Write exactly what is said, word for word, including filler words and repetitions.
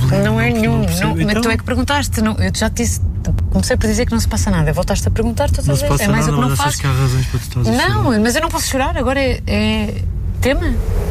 Não é nenhum. Não Não, então? Mas tu é que perguntaste. Não, eu já te disse. Comecei por dizer que não se passa nada. Voltaste a perguntar, tu estás a dizer. É mais o que não faço. Que há razões para tu estás a Não, chorar. mas eu não posso chorar. Agora é, é tema.